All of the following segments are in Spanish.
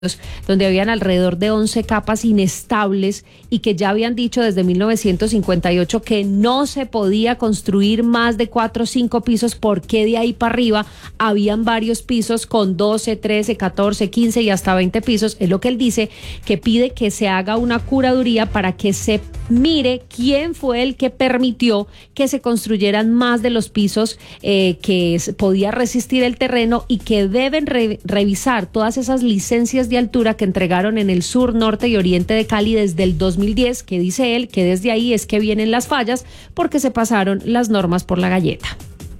donde habían alrededor de 11 capas inestables y que ya habían dicho desde 1958 que no se podía construir más de 4 o 5 pisos, porque de ahí para arriba habían varios pisos con 12, 13, 14, 15 y hasta 20 pisos. Es lo que él dice, que pide que se haga una curaduría para que se mire quién fue el que permitió que se construyeran más de los pisos que podía resistir el terreno, y que deben revisar todas esas licencias de altura que entregaron en el sur, norte y oriente de Cali desde el 2010, que dice él que desde ahí es que vienen las fallas, porque se pasaron las normas por la galleta.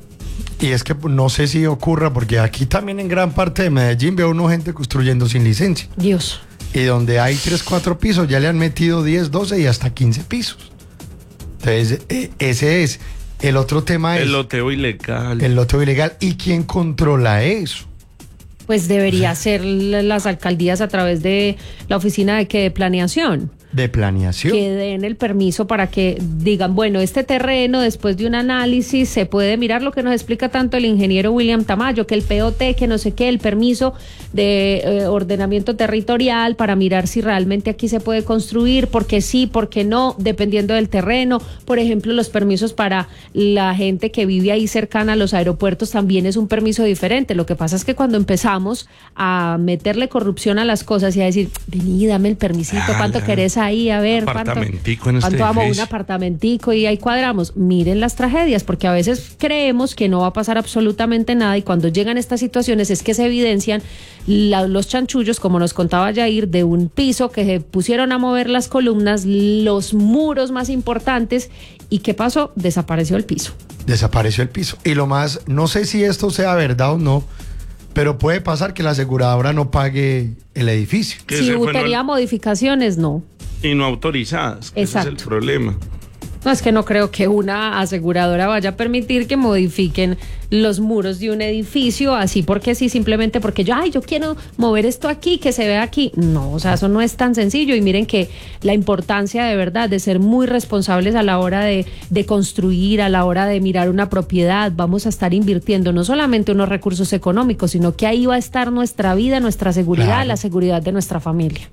Y es que no sé si ocurra, porque aquí también en gran parte de Medellín veo uno gente construyendo sin licencia. Dios. Y donde hay 3, 4 pisos ya le han metido 10, 12 y hasta 15 pisos. Entonces, ese es el otro tema. El loteo ilegal. El loteo ilegal. ¿Y quién controla eso? Pues debería ser las alcaldías a través de la oficina de planeación. De planeación. Que den el permiso para que digan, bueno, este terreno, después de un análisis, se puede mirar lo que nos explica tanto el ingeniero William Tamayo, que el POT, que no sé qué, el permiso de ordenamiento territorial, para mirar si realmente aquí se puede construir, porque sí, porque no, dependiendo del terreno. Por ejemplo, los permisos para la gente que vive ahí cercana a los aeropuertos también es un permiso diferente. Lo que pasa es que cuando empezamos a meterle corrupción a las cosas y a decir, vení, dame el permisito, ¿cuánto querés ahí? A ver, apartamentico ¿cuánto vamos? Un apartamentico, y ahí cuadramos. Miren las tragedias, porque a veces creemos que no va a pasar absolutamente nada, y cuando llegan estas situaciones es que se evidencian los chanchullos, como nos contaba Jair, de un piso que se pusieron a mover las columnas, los muros más importantes, y ¿qué pasó? Desapareció el piso. Desapareció el piso. Y lo más, no sé si esto sea verdad o no, pero puede pasar que la aseguradora no pague el edificio. Si tenía modificaciones, no. Y no autorizadas. Exacto. Ese es el problema. No, es que no creo que una aseguradora vaya a permitir que modifiquen los muros de un edificio así porque sí, simplemente porque yo quiero mover esto aquí, que se vea aquí. No, o sea, eso no es tan sencillo. Y miren que la importancia de verdad de ser muy responsables a la hora de construir, a la hora de mirar una propiedad. Vamos a estar invirtiendo no solamente unos recursos económicos, sino que ahí va a estar nuestra vida, nuestra seguridad, claro, la seguridad de nuestra familia.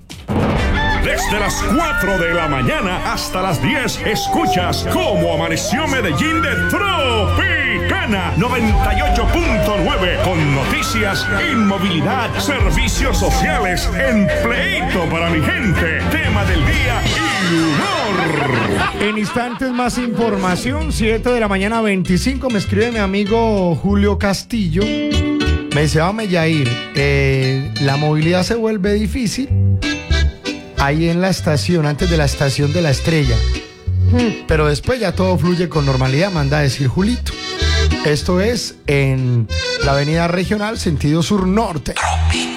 Desde las 4 de la mañana hasta las 10, escuchas Cómo Amaneció Medellín de Tropicana 98.9, con noticias, inmovilidad, servicios sociales, empleito para mi gente, tema del día y humor. En instantes más información, 7 de la mañana 25, me escribe mi amigo Julio Castillo. Me dice, vamos, Yair, la movilidad se vuelve difícil ahí en la estación, antes de la estación de La Estrella. Pero después ya todo fluye con normalidad, manda a decir Julito. Esto es en la avenida regional, sentido sur-norte.